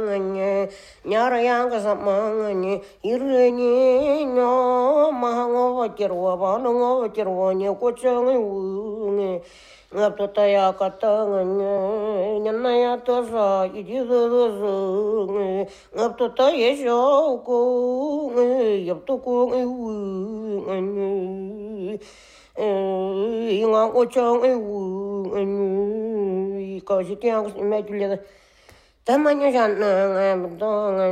nganye nyara yang ka samanganye irni nyo mahango wakirwa bano ngo wakirwa nye kochang unge ngap to taya katanganye nyana ya to sa ijizo nge ngap to taya shoko nge yap to ko nge inga kochang nge ka si tiang me julia tamanya jana nge dong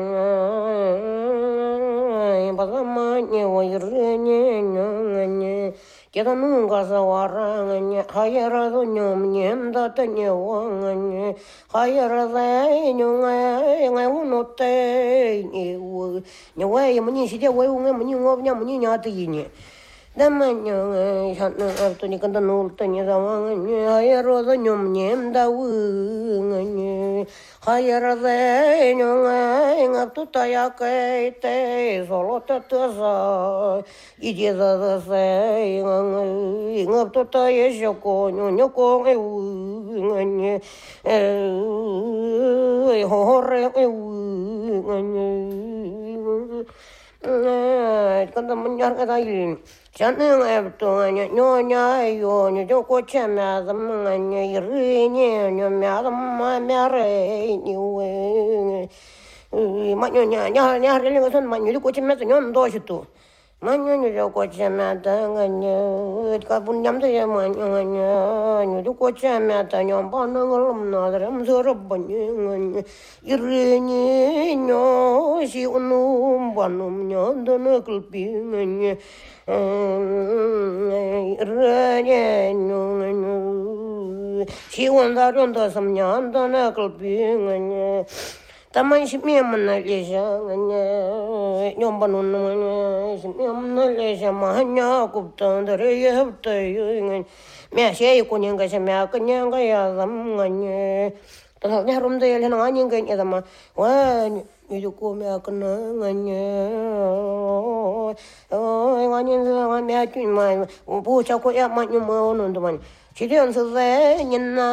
nge bazamanya wa irne nge kita nunca sawarangnya hayara do nyom nyemda tanya wangnya hayara dai nyongai ngai unote ni wo nyawai muni sidia wai unga muni ngobnya muni nyati ini damanya sana abtu ni kanta nul tanya zawangnya hayara do nyom nyemda wangnya hayara dai nyongai ngaptu taya kai te solo tatasa ijeza da sai ngap to ta ye shoko nyo ko e nganye ho re e nganye kan menjar kata ini jangan abto nganye nyo nya yo nyo ko chama da nganye ri nyo ma da ma re ni we ma nyo nya re le son ma nyo ko chama nyo ndo shito manyo jo ko chama ta nganya ka bun nyam de ma nganya nyo ko chama ta nyom pa na ngolom na ram so ro ban nganya irni nyo si unum banum nyo do na kulpi nganya irni nyo si wanda ron da sam nyan do na kulpi nganya taman shimia mana lesha nganya nyomba nunu nganya shimia mana lesha mahanya kupta ndare ye hapta nganya mea shei kunyanga shimia kunyanga ya zam nganya tahu nyarum de lena nganya nganya dama wa nyuko mea kana nganya nganya mea cuma bu chako ya manyu mau nundu man Chidian se nyina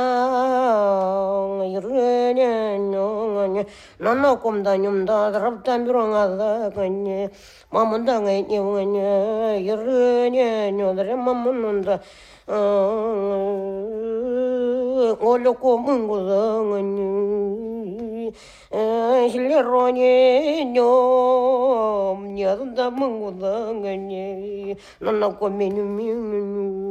irene nganya nana komda nyumda rabtan biranga kanye mamunda ngai nganya irene nyodre mamununda ngolo ko mungu nganya hillerone nyom nyada mungu nganya nana ko menyu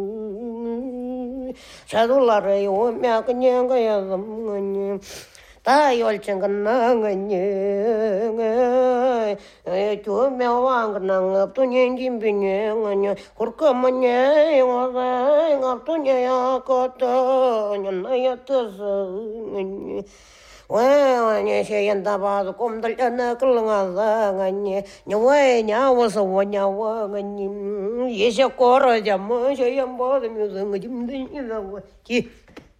Sadulare yo mea kanyanga ya zamnganya ta yol changana nganya chu mea wang nang tu nyen jim binye nganya kurka manya ngora ngap tu nya ya kota nyana ya tas nganya wa nya she yanda ba kom dal na klanga nganya nyawai nyawa so nyawa nganya ye she kora jam she yam ba de mu ngajim din ila wa ki